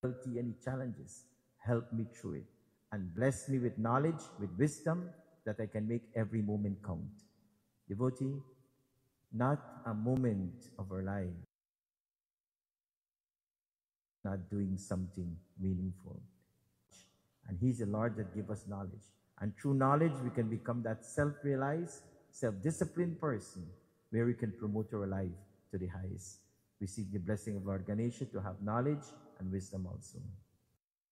any challenges. Help me through it. And bless me with knowledge, with wisdom, that I can make every moment count. Devotee, not a moment of our life not doing something meaningful. And He's the Lord that gives us knowledge. And through knowledge, we can become that self-realized, self-disciplined person where we can promote our life to the highest. Receive the blessing of Lord Ganesha to have knowledge and wisdom also.